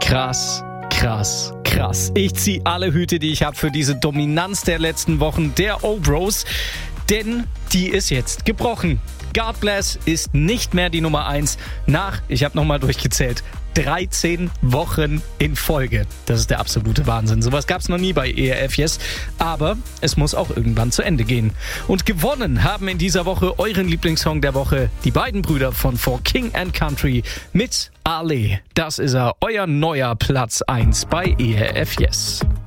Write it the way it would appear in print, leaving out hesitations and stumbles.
Krass. Ich ziehe alle Hüte, die ich habe für diese Dominanz der letzten Wochen der O-Bros, denn die ist jetzt gebrochen. God Bless ist nicht mehr die Nummer 1 nach, ich habe nochmal durchgezählt, 13 Wochen in Folge. Das ist der absolute Wahnsinn. Sowas gab es noch nie bei ERF Yes, aber es muss auch irgendwann zu Ende gehen. Und gewonnen haben in dieser Woche euren Lieblingssong der Woche, die beiden Brüder von For King and Country mit Ale. Das ist er, euer neuer Platz 1 bei ERF Yes.